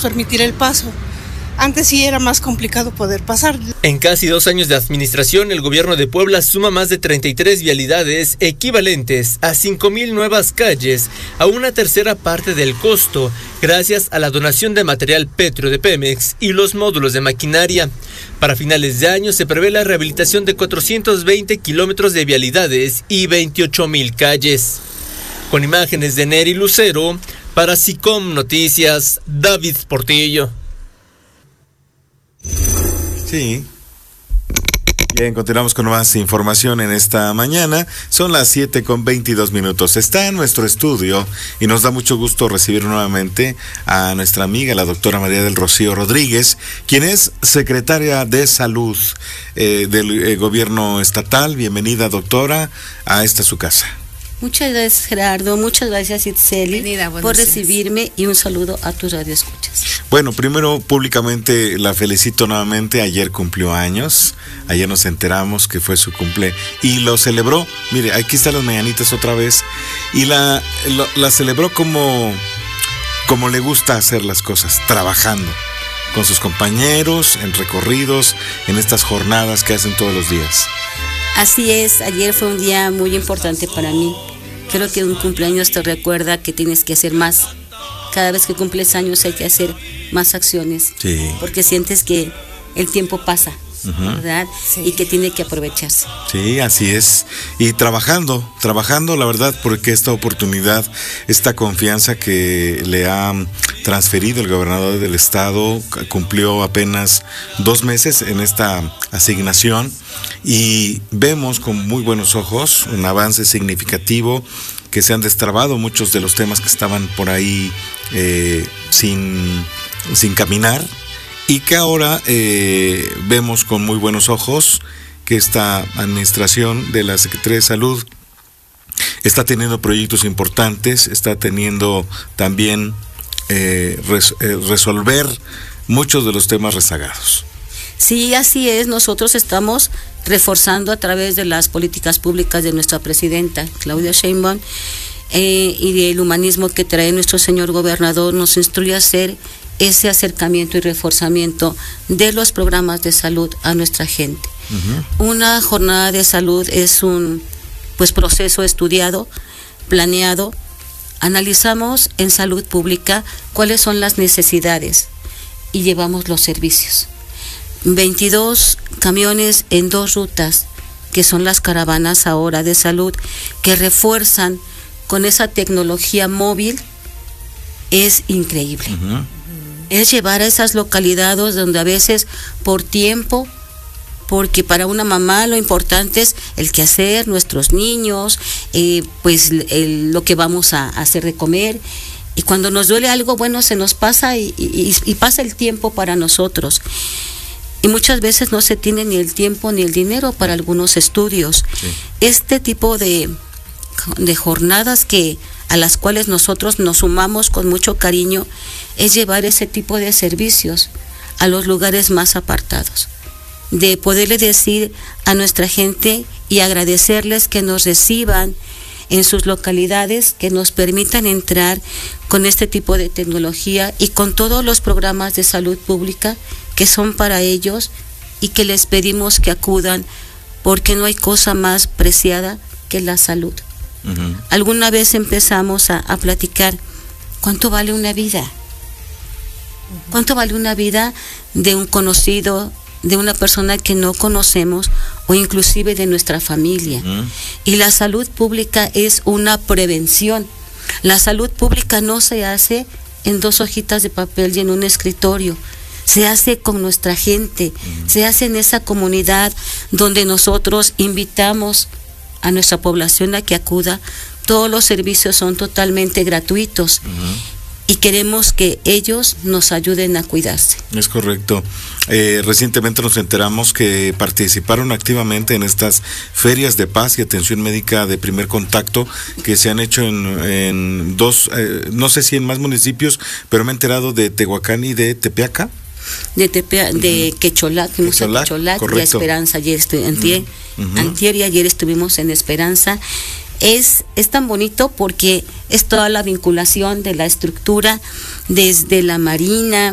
permitir el paso. Antes sí era más complicado poder pasar. En casi 2 años de administración, el gobierno de Puebla suma más de 33 vialidades equivalentes a 5,000 nuevas calles, a una tercera parte del costo, gracias a la donación de material pétreo de Pemex y los módulos de maquinaria. Para finales de año se prevé la rehabilitación de 420 kilómetros de vialidades y 28,000 calles. Con imágenes de Neri Lucero, para SICOM Noticias, David Portillo. Sí. Bien, continuamos con más información en esta mañana. Son las 7:22. Está en nuestro estudio y nos da mucho gusto recibir nuevamente a nuestra amiga, la doctora María del Rocío Rodríguez, quien es secretaria de Salud del gobierno estatal. Bienvenida, doctora, a esta su casa. Muchas gracias, Gerardo. Muchas gracias, Itzeli, por recibirme y un saludo a tus radioescuchas. Bueno, primero públicamente la felicito nuevamente. Ayer cumplió años. Ayer nos enteramos que fue su cumple y lo celebró. Mire, aquí están las mañanitas otra vez. Y la celebró como le gusta hacer las cosas, trabajando con sus compañeros, en recorridos, en estas jornadas que hacen todos los días. Así es, ayer fue un día muy importante para mí. Creo que un cumpleaños te recuerda que tienes que hacer más. Cada vez que cumples años hay que hacer más acciones. Sí. Porque sientes que el tiempo pasa, ¿verdad? Sí. Y que tiene que aprovecharse. Sí, así es. Y trabajando, la verdad, porque esta oportunidad, esta confianza que le ha transferido el gobernador del estado, cumplió apenas 2 meses en esta asignación y vemos con muy buenos ojos un avance significativo, que se han destrabado muchos de los temas que estaban por ahí sin caminar, y que ahora vemos con muy buenos ojos que esta administración de la Secretaría de Salud está teniendo proyectos importantes, está teniendo también resolver muchos de los temas rezagados. Sí, así es. Nosotros estamos reforzando a través de las políticas públicas de nuestra presidenta, Claudia Sheinbaum, y del humanismo que trae nuestro señor gobernador, nos instruye a hacer ese acercamiento y reforzamiento de los programas de salud a nuestra gente. Una jornada de salud es un proceso estudiado, planeado. Analizamos en salud pública cuáles son las necesidades y llevamos los servicios. 22 camiones en 2 rutas, que son las caravanas ahora de salud, que refuerzan con esa tecnología móvil, es increíble. Es llevar a esas localidades donde a veces por tiempo, porque para una mamá lo importante es el quehacer, nuestros niños, lo que vamos a hacer de comer, y cuando nos duele algo, se nos pasa y pasa el tiempo para nosotros. Y muchas veces no se tiene ni el tiempo ni el dinero para algunos estudios. Sí. Este tipo de jornadas a las cuales nosotros nos sumamos con mucho cariño es llevar ese tipo de servicios a los lugares más apartados. De poderle decir a nuestra gente y agradecerles que nos reciban en sus localidades, que nos permitan entrar con este tipo de tecnología y con todos los programas de salud pública que son para ellos, y que les pedimos que acudan porque no hay cosa más preciada que la salud. Alguna vez empezamos a platicar cuánto vale una vida, cuánto vale una vida de un conocido, de una persona que no conocemos o inclusive de nuestra familia. Y la salud pública es una prevención. La salud pública no se hace en 2 hojitas de papel y en un escritorio. Se hace con nuestra gente, se hace en esa comunidad donde nosotros invitamos a nuestra población a que acuda. Todos los servicios son totalmente gratuitos y queremos que ellos nos ayuden a cuidarse. Es correcto. Recientemente nos enteramos que participaron activamente en estas ferias de paz y atención médica de primer contacto que se han hecho en 2, no sé si en más municipios, pero me he enterado de Tehuacán y de Tepeaca. De Quecholac, fuimos a Quecholac y a Esperanza. Ayer antier y ayer estuvimos en Esperanza. Es tan bonito porque es toda la vinculación de la estructura desde la Marina,